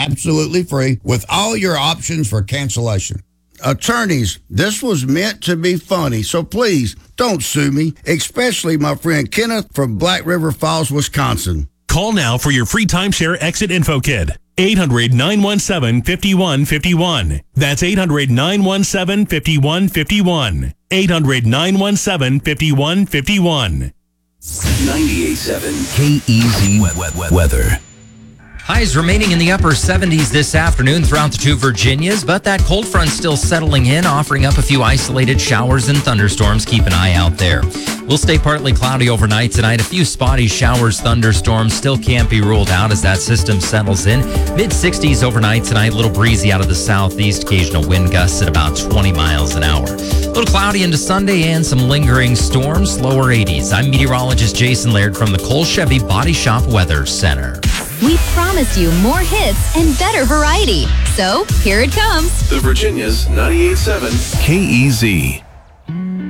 absolutely free with all your options for cancellation. Attorneys, this was meant to be funny, so please don't sue me, especially my friend Kenneth from Black River Falls, Wisconsin. Call now for your free timeshare exit info kit. 800-917-5151. That's 800-917-5151. 800-917-5151. 98.7 KEZ weather. Highs remaining in the upper 70s this afternoon throughout the two Virginias, but that cold front still settling in, offering up a few isolated showers and thunderstorms. Keep an eye out there. We'll stay partly cloudy overnight tonight. A few spotty showers, thunderstorms still can't be ruled out as that system settles in. Mid-60s overnight tonight, a little breezy out of the southeast, occasional wind gusts at about 20 miles an hour. A little cloudy into Sunday and some lingering storms, lower 80s. I'm meteorologist Jason Laird from the Cole Chevy Body Shop Weather Center. We promised you more hits and better variety. So, here it comes. The Virginia's 98.7 KEZ.